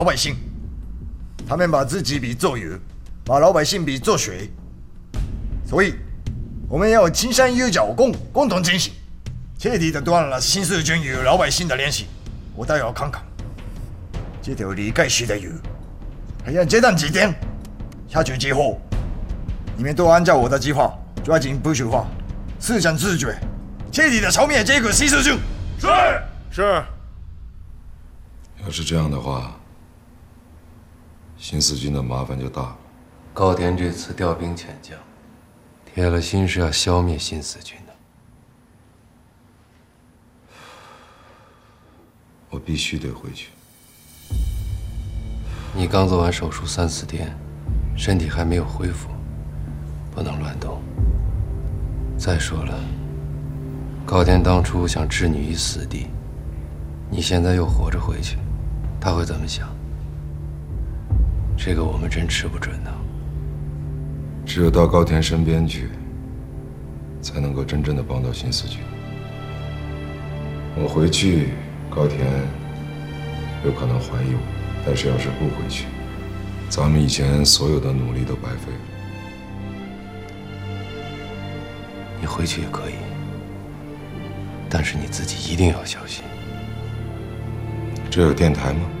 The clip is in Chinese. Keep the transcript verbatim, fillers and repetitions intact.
老百姓，他们把自己比做油，把老百姓比做水，所以我们要青山与角共共同进行，彻底的断了新四军与老百姓的联系。我倒要看看这条离开时的油，还要这段几天下去之后，你们都按照我的计划抓紧部署化，四战自决，彻底的消灭这个新四军。 是是。 要是这样的话，新四军的麻烦就大了。 高田这次调兵遣将，铁了心是要消灭新四军的。 我必须得回去。 你刚做完手术三四天，身体还没有恢复，不能乱动。再说了，高田当初想置你于死地，你现在又活着回去，他会怎么想？这个我们真吃不准呢。 只有到高田身边去，才能够真正的帮到新四军。我回去，高田有可能怀疑我，但是要是不回去，咱们以前所有的努力都白费了。 你回去也可以，但是你自己一定要小心。 这有电台吗？